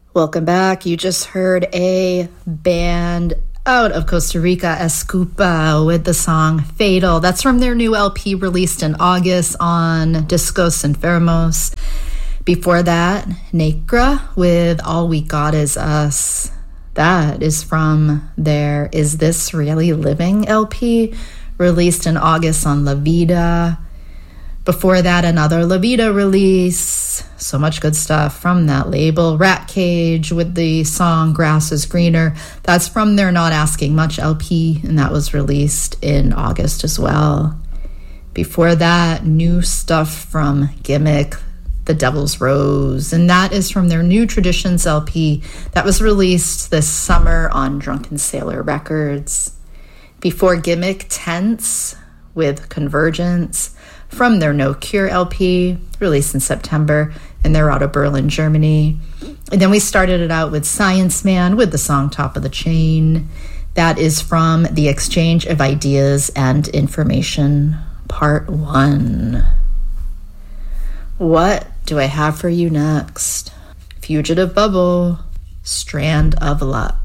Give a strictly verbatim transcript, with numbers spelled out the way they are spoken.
Welcome back. You just heard a band out of Costa Rica, Escupa, with the song Fatal. That's from their new L P released in August on Discos Enfermos. Before that, Negra with All We Got Is Us. That is from their Is This Really Living L P, released in August on La Vida. Before that, another La Vida release. So much good stuff from that label. Rat Cage with the song Grass is Greener. That's from their Not Asking Much L P, and that was released in August as well. Before that, new stuff from Gimmick, The Devil's Rose, and that is from their New Traditions L P that was released this summer on Drunken Sailor Records. Before Gimmick, Tense with Convergence from their No Cure L P, released in September, and they're out of Berlin, Germany. And then we started it out with Science Man with the song Top of the Chain. That is from The Exchange of Ideas and Information, Part one. What do I have for you next? Fugitive Bubble, Strand of Luck.